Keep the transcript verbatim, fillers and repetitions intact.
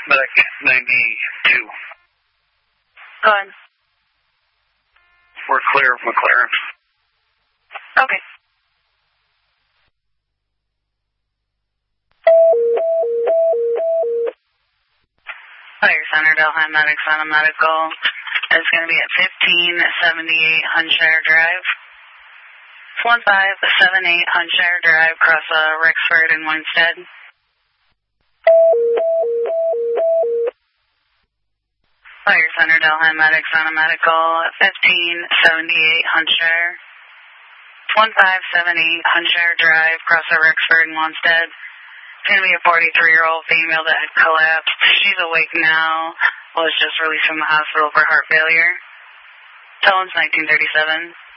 Medic ninety-two. Go ahead. We're clear of McLaren. Okay. Fire Center, Delhi Medics on a medical. It's going to be at fifteen seventy-eight Hunshire Drive. one five seven eight Hunshire Drive, across uh, Rexford and Winstead. Fire Center, Delhi Medics on a medical at fifteen seventy-eight Hunshire. one five seven eight Hunshire Drive, across the Rexford and Winstead. It's going to be a forty-three-year-old female that had collapsed. She's awake now. Was just released from the hospital for heart failure. Tell nineteen thirty-seven.